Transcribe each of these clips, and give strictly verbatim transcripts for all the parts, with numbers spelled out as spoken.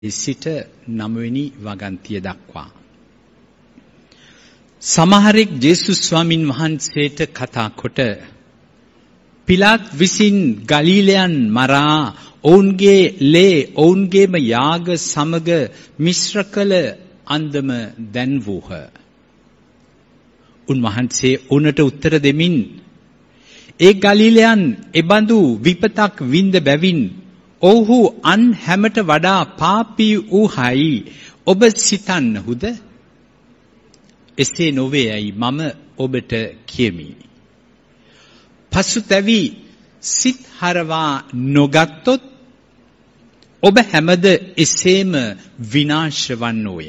සිට නවවෙනි වගන්තිය දක්වා සමහරෙක් ජේසුස් ස්වාමින් වහන්සේට කතා කොට පිලාත් විසින් ගලීලයන් මරා ඔවුන්ගේ ලේ ඔවුන්ගේම යාග සමග මිශ්‍ර කළ අන්දම දැන්වූහ. උන්වහන්සේ උනට උත්තර දෙමින් ඒ ගලීලයන් එබඳු විපතක් වින්ද බැවින් ඔව්හු අන් හැමට වඩා පාපී වූහයි ඔබ සිතන්නහුද? එසේ නොවේයයි මම ඔබට කියමි. පසුතැවි සිත් හරවා නොගත්තොත් ඔබ හැමද එසේම විනාශ වන්නෝය.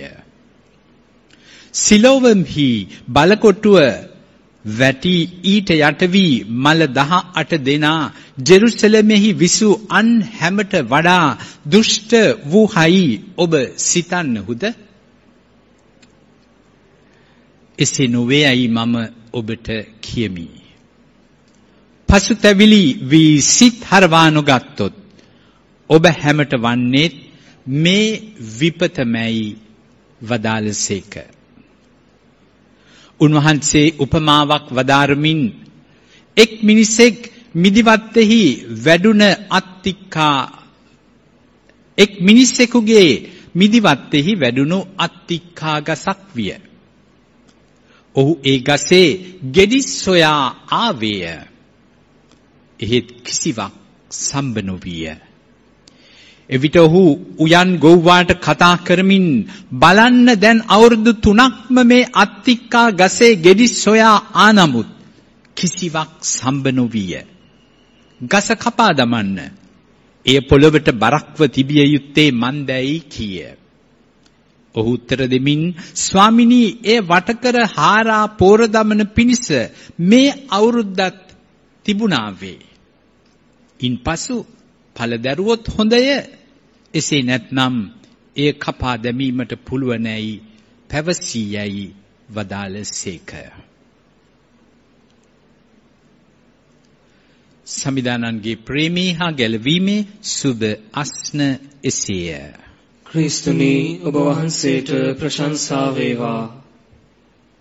සිලෝවම්හි බලකොටුව වැටි ඊට යට වී මල දහ අට දෙනා ජෙරුසලමෙහි විසු අන් හැමට වඩා දුෂ්ට වූහයි ඔබ සිතන්නහුද? එසේ නොවේයයි මම ඔබට කියමි. පසුතැවිලි වී සිත් හරවා නොගත්තොත් ඔබ හැමට වන්නේ මේ විපතමයි වදාළසේක. උන්වහන්සේ උපමාවක් වදාරමින් එක් මිනිසෙක් මිදිවත්තෙහි වැඩුණ අත්තික්කා එක් මිනිසෙකුගේ මිදිවත්තෙහි වැඩුණු අත්තික්කා ගසක් විය. ඔහු ඒ ගසේ ගෙඩි සොයා ආවේය. එහෙත් කිසිවක් සම්බ නොවිය. එවිට ඔහු උයන් ගොව්වාට කතා කරමින් බලන්න දැන් අවුරුදු තුනක්ම මේ අත්තික්කා ගසේ ගෙඩි සොයා ආනමුත් කිසිවක් සම්බ නොවිය. ගස කපා දමන්න. එය පොළොවට බරක්ව තිබිය යුත්තේ මන්දැයි කීය. ඔහු උත්තර දෙමින් ස්වාමිනී එය වටකර හාරා පෝර දමන පිණිස මේ අවුරුද්දත් තිබුණාවේ. ඉන්පසු ඵල දරුවොත් හොඳය. එසේ නැත්නම් එය කපා දැමීමට පුළුවනැයි පැවසීයයි වදාළසේක. සමිදානන්ගේ ප්‍රේමී හා ගැලවීමේ සුබ අස්න එසේය. ක්‍රිස්තුනි ඔබ වහන්සේට ප්‍රශංසා වේවා.